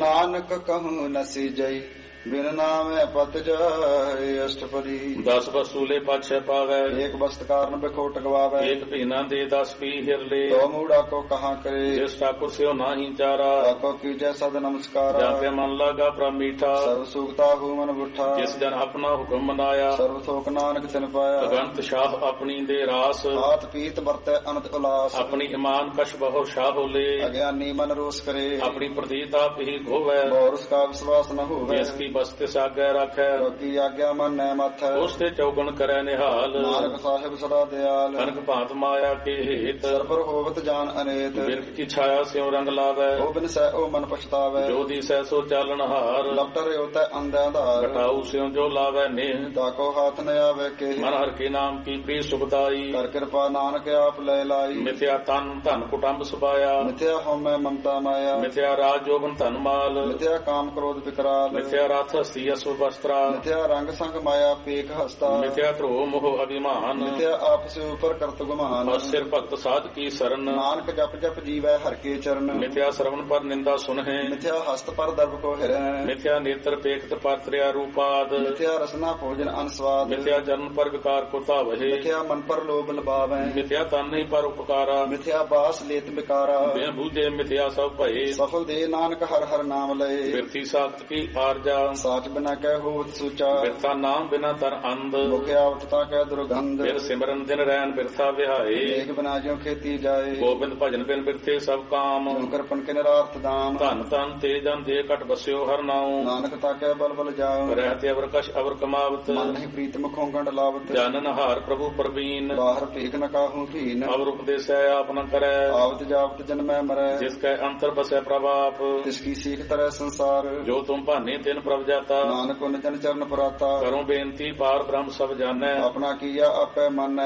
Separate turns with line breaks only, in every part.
नानक कहूँ न सीजई बिन नामे पत जाय अष्टपदी।
10 वसूले पाछे पावे,
एक वस्त कारण बिखोट गवावे।
एक पीना दे 10 पी हिर ले।
तो मूढ़ा को कहाँ करे,
जिस ठाकुर से नाही चारा।
को कीजय सद नमस्कार,
जाके मन लगा प्र मीठा।
सर्व सुखता हूँ मन बुठा,
जिस जन अपना हुक्म मनाया।
सर्व थोक नानक तिन पाया।
अगंत शाह अपनी दे रास,
हाथ पीत बरते अनंत उलास।
अपनी ईमान कश बहु शाह ले।
अज्ञानी मन रोष करे,
अपनी प्रतीत आप ही घोवे।
और उसका विश्वास न हो,
जिसकी बस्ते सागे रखे।
की आज्ञा मन न मथ,
उसते चौगुन करे निहाल।
नानक साहिब सदा दयाल,
कनक भांत माया के हेत।
सर पर होवत जान अनेत,
बिरख की छाया स्यों रंग लावे।
ओ बिन सह ओ मन पछतावे।
जो दी सह सो चालन हार,
लपटर होता अंधाधार।
घटाऊ स्यों जो लावे नेह।
ताको हाथ न आवे के,
मन हर के नाम की प्रिय सुखदाई।
कर कृपा नानक आप ले लाई।
मिथ्या तन धन कुटुंब सुभाया।
मिथ्या होमै ममता माया,
मिथ्या राज जोबन धन माल।
मिथ्या काम क्रोध विकराल।
मिथ्या रथ हस्ती अश्व वस्त्रा।
मिथ्या रंग संग माया पेख हस्ता।
मिथ्या ध्रुव मोह अभिमान।
मिथ्या आप से ऊपर करत गुमान।
और सिर भक्त साध की शरण।
नानक जप जप जीवै हर के चरण।
मिथ्या श्रवण पर निंदा सुनहि।
मिथ्या हस्त पर दर्भ को हिरै।
मिथ्या नेत्र पेखत पर त्रिया रूपाद।
मिथ्या रसना भोजन अनस्वाद।
मिथ्या जन्म पर विकार को तावहे।
मिथ्या मन पर लोभ लबावै।
मिथ्या तन ही पर उपकारा।
मिथ्या बास लेत बिकारा।
बूझे मिथ्या सब भये।
सफल दे नानक हर हर नाम लय।
बिरथी साख्त की आरजा।
साच बिना कह होत सूचा।
बिरथा नाम बिना तर अंध।
मुख आवतता कह दुर्गंध।
बिर सिमरन दिन रैन बिरथा विहाए।
एक बिना ज्यों खेती जाए।
गोबिंद भजन बिन बिरथे सब काम।
कृपन के निरार्थ दाम।
धन धन ते जन दे कट बस्यो हर नाउ।
नानक ताके बल बल जाओ।
रहते अवर कश अवर कमावत।
मन नहीं प्रीत मुखों गंड लावत।
जानन हार प्रभु प्रवीण।
बाहर भीख न काहू भीन।
अवर उपदेश है आप न करे।
आवत जावत जन्मै मरै।
जिसके अंतर बसे प्रभाप।
तिसकी सीख तरह संसार।
जो तुम भाने तिन प्रभ जाता।
नानक उन जन चरण पराता।
करो बेनती पार ब्रह्म सब जानै।
अपना किया आपै मानै।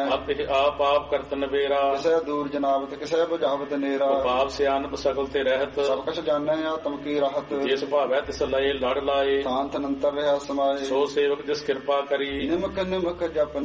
आप करत नबेरा।
किसे दूर जनावत किसे बुझावत नेरा।
पाप सियानप सकल ते रहत।
सब कछ जानै आत्म की राहत।
जिस भावै तिस लय लड़ लाए।
शांत अनंतर रहा समाये।
सो सेवक जिस कृपा करी।
निमक निमक जप